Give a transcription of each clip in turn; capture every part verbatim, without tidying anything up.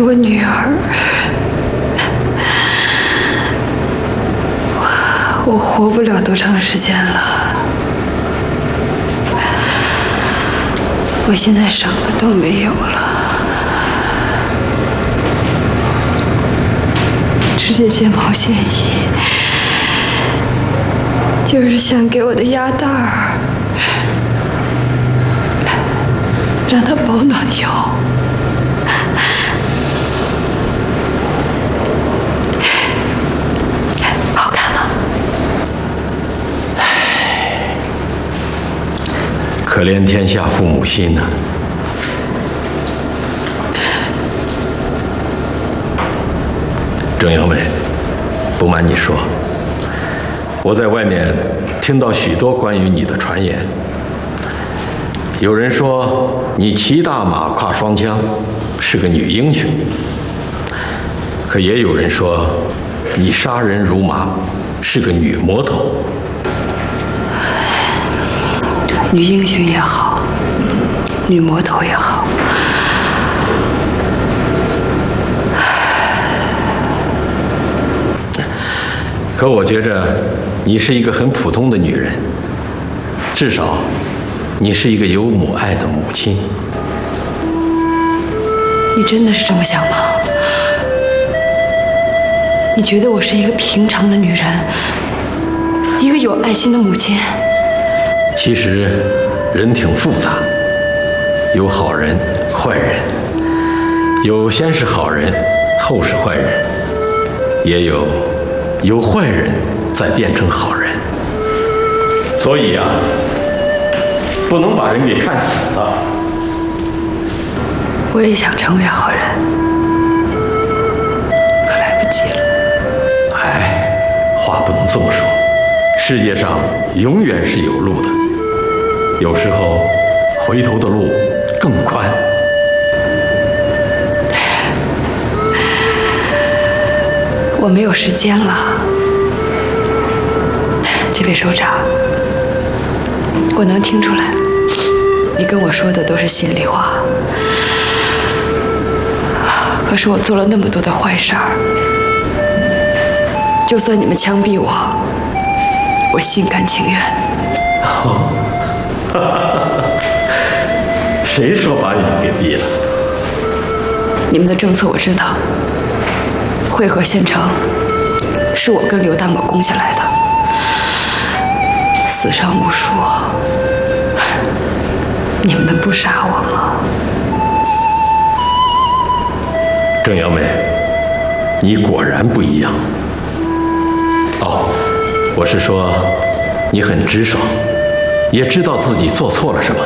我女儿，我我活不了多长时间了。我现在什么都没有了，织这件毛线衣，就是想给我的鸭蛋儿，让它保暖用。好看吗？ 可怜天下父母心呐、啊！郑阳美，不瞒你说，我在外面听到许多关于你的传言。有人说你骑大马跨双枪，是个女英雄；可也有人说你杀人如麻，是个女魔头。 女英雄也好，女魔头也好， 可我觉着你是一个很普通的女人，至少你是一个有母爱的母亲。 你真的是这么想吗？你觉得我是一个平常的女人，一个有爱心的母亲？ 其实人挺复杂，有好人坏人，有先是好人后是坏人，也有由坏人再变成好人。所以啊，不能把人给看死了。 我也想成为好人，可来不及了。 哎，话不能这么说，世界上永远是有路的，有时候回头的路更宽。 我没有时间了，这位首长，我能听出来，你跟我说的都是心里话。可是我做了那么多的坏事儿，就算你们枪毙我，我心甘情愿。 哦，谁说把你们给毙了？ 你们的政策我知道，汇合县城是我跟刘大某攻下来的，死伤无数，你们能不杀我吗？ 郑阳美，你果然不一样。哦，我是说，你很直爽，也知道自己做错了什么。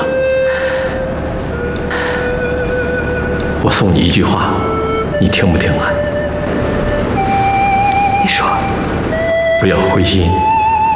我送你一句话，你听不听啊？ 你说。 不要灰心。